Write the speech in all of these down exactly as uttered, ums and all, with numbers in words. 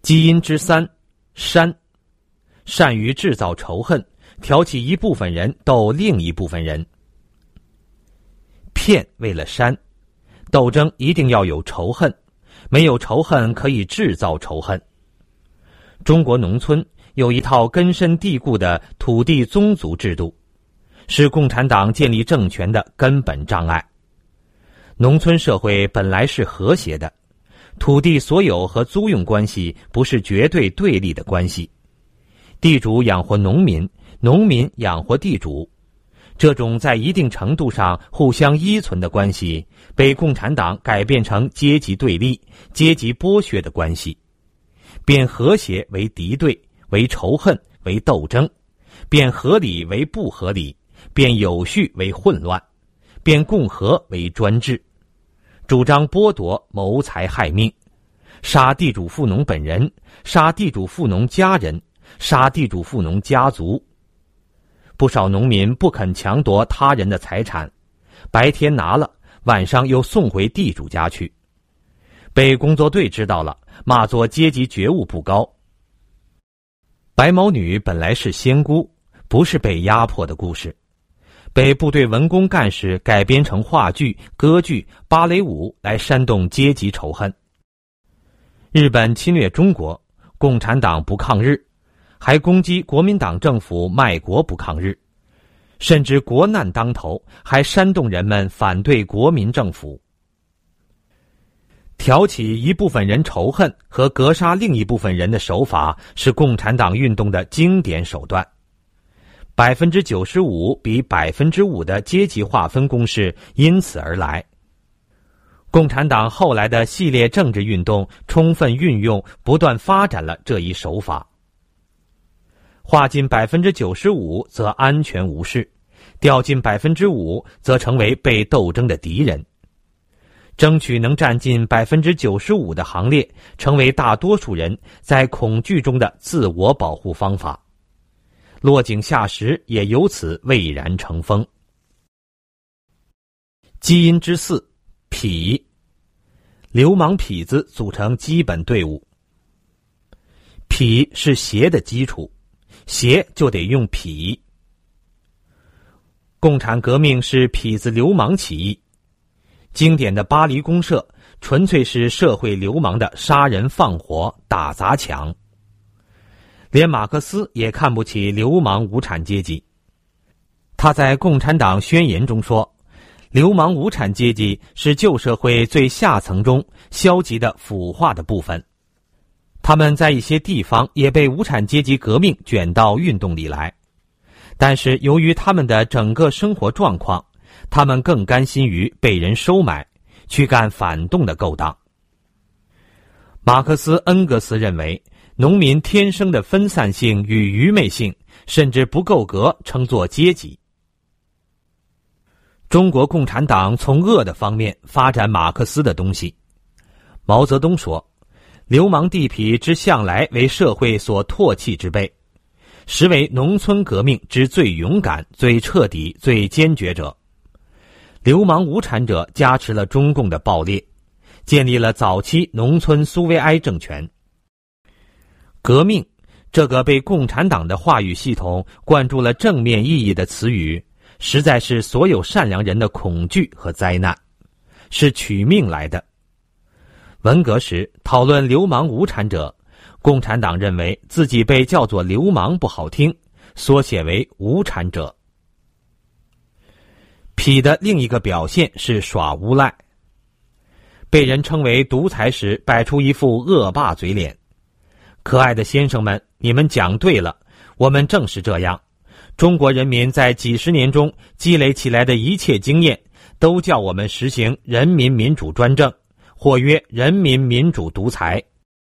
基因之三，煽，善于制造仇恨，挑起一部分人斗另一部分人。骗为了煽，斗争一定要有仇恨，没有仇恨可以制造仇恨。中国农村有一套根深蒂固的土地宗族制度，是共产党建立政权的根本障碍。农村社会本来是和谐的，土地所有和租用关系不是绝对对立的关系，地主养活农民，农民养活地主，这种在一定程度上互相依存的关系，被共产党改变成阶级对立、阶级剥削的关系，变和谐为敌对，为仇恨，为斗争，变合理为不合理，变有序为混乱，变共和为专制，主张剥夺、谋财害命，杀地主富农本人，杀地主富农家人，杀地主富农家族。不少农民不肯强夺他人的财产，白天拿了，晚上又送回地主家去。被工作队知道了，骂作阶级觉悟不高。白毛女本来是仙姑，不是被压迫的故事，被部队文工干事改编成话剧、歌剧、芭蕾舞来煽动阶级仇恨。日本侵略中国，共产党不抗日，还攻击国民党政府卖国不抗日，甚至国难当头，还煽动人们反对国民政府。挑起一部分人仇恨和格杀另一部分人的手法是共产党运动的经典手段。百分之九十五比百分之五的阶级划分公式因此而来。共产党后来的系列政治运动充分运用、不断发展了这一手法。划进百分之九十五则安全无事，掉进百分之五则成为被斗争的敌人。争取能占进百分之九十五的行列，成为大多数人在恐惧中的自我保护方法。落井下石也由此蔚然成风。基因之四，痞，流氓痞子组成基本队伍。痞是邪的基础，邪就得用痞。共产革命是痞子流氓起义，经典的巴黎公社纯粹是社会流氓的杀人放火、打砸抢。连马克思也看不起流氓无产阶级。他在《共产党宣言》中说，流氓无产阶级是旧社会最下层中消极的腐化的部分。他们在一些地方也被无产阶级革命卷到运动里来，但是由于他们的整个生活状况，他们更甘心于被人收买，去干反动的勾当。马克思、恩格斯认为，农民天生的分散性与愚昧性甚至不够格称作阶级。中国共产党从恶的方面发展马克思的东西。毛泽东说，流氓地痞之向来为社会所唾弃之辈，实为农村革命之最勇敢、最彻底、最坚决者。流氓无产者加持了中共的暴烈，建立了早期农村苏维埃政权。革命这个被共产党的话语系统灌注了正面意义的词语，实在是所有善良人的恐惧和灾难，是取命来的。文革时讨论流氓无产者，共产党认为自己被叫做流氓不好听，缩写为无产者。痞的另一个表现是耍无赖，被人称为独裁时摆出一副恶霸嘴脸。可爱的先生们，你们讲对了，我们正是这样。中国人民在几十年中积累起来的一切经验，都叫我们实行人民民主专政，或曰人民民主独裁。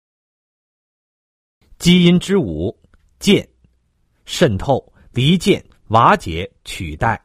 基因之五，渐，渗透、离间、瓦解、取代。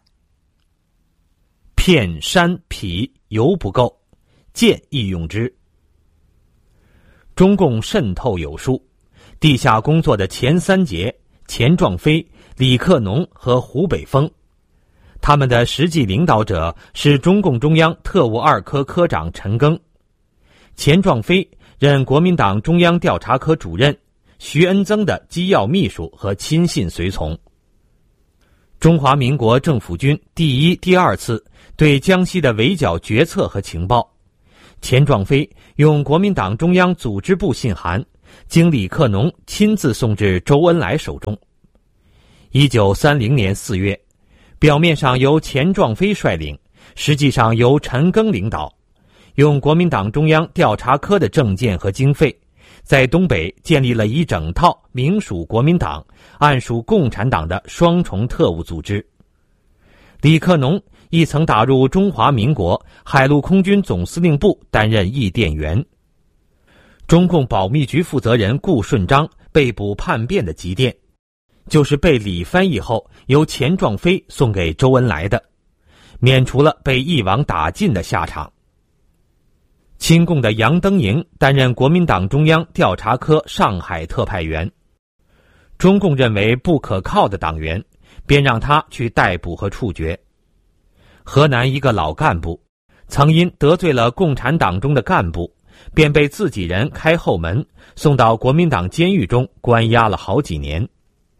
骗、煽、痞犹不够，渐亦用之。中共渗透有术，地下工作的前三杰钱壮飞、李克农和胡北峰，他们的实际领导者是中共中央特务二科科长陈赓。钱壮飞任国民党中央调查科主任，徐恩曾的机要秘书和亲信随从。中华民国政府军第一、第二次对江西的围剿决策和情报，钱壮飞用国民党中央组织部信函，经李克农亲自送至周恩来手中。一九三零年四月，表面上由钱壮飞率领，实际上由陈赓领导，用国民党中央调查科的证件和经费，在东北建立了一整套明属国民党、暗属共产党的双重特务组织。李克农亦曾打入中华民国海陆空军总司令部担任译电员。中共保密局负责人顾顺章被捕叛变的急电，就是被李翻译后由钱壮飞送给周恩来的，免除了被一网打尽的下场。亲共的杨登营担任国民党中央调查科上海特派员，中共认为不可靠的党员，便让他去逮捕和处决。河南一个老干部曾因得罪了共产党中的干部，便被自己人开后门，送到国民党监狱中关押了好几年。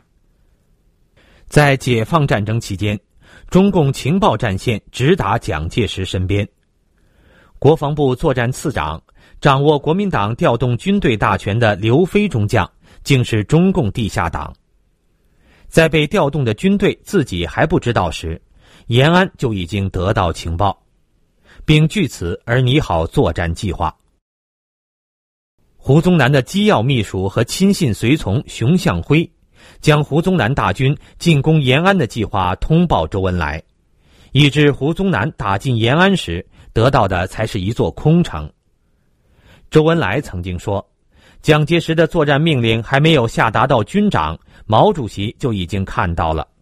在解放战争期间，中共情报战线直达蒋介石身边。国防部作战次长、掌握国民党调动军队大权的刘飞中将，竟是中共地下党。在被调动的军队自己还不知道时，延安就已经得到情报，并据此而拟好作战计划。胡宗南的机要秘书和亲信随从熊向晖，将胡宗南大军进攻延安的计划通报周恩来，以致胡宗南打进延安时，得到的才是一座空城。周恩来曾经说，蒋介石的作战命令还没有下达到军长，毛主席就已经看到了。